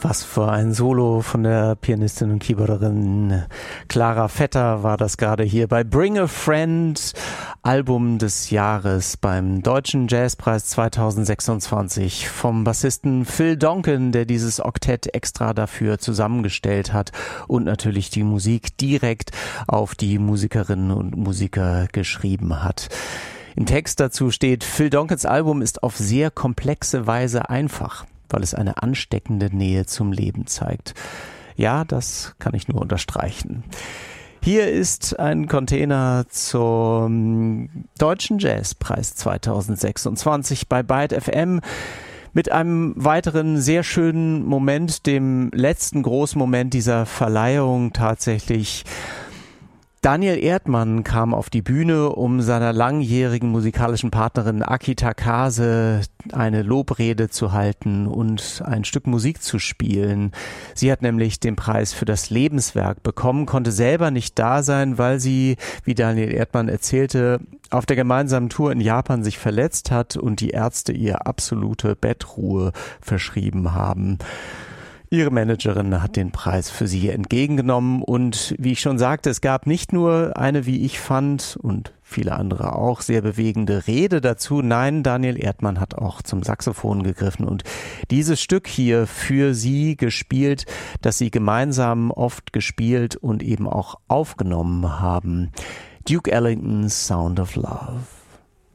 Was für ein Solo von der Pianistin und Keyboarderin Clara Vetter war das gerade hier bei Bring a Friend, Album des Jahres beim Deutschen Jazzpreis 2026 vom Bassisten Phil Donkin, der dieses Oktett extra dafür zusammengestellt hat und natürlich die Musik direkt auf die Musikerinnen und Musiker geschrieben hat. Im Text dazu steht, Phil Donkins Album ist auf sehr komplexe Weise einfach, weil es eine ansteckende Nähe zum Leben zeigt. Ja, das kann ich nur unterstreichen. Hier ist ein Container zum Deutschen Jazzpreis 2026 bei Byte FM mit einem weiteren sehr schönen Moment, dem letzten großen Moment dieser Verleihung tatsächlich. Daniel Erdmann kam auf die Bühne, um seiner langjährigen musikalischen Partnerin Aki Takase eine Lobrede zu halten und ein Stück Musik zu spielen. Sie hat nämlich den Preis für das Lebenswerk bekommen, konnte selber nicht da sein, weil sie, wie Daniel Erdmann erzählte, auf der gemeinsamen Tour in Japan sich verletzt hat und die Ärzte ihr absolute Bettruhe verschrieben haben. Ihre Managerin hat den Preis für sie entgegengenommen und wie ich schon sagte, es gab nicht nur eine, wie ich fand, und viele andere auch, sehr bewegende Rede dazu. Nein, Daniel Erdmann hat auch zum Saxophon gegriffen und dieses Stück hier für sie gespielt, das sie gemeinsam oft gespielt und eben auch aufgenommen haben. Duke Ellington's Sound of Love.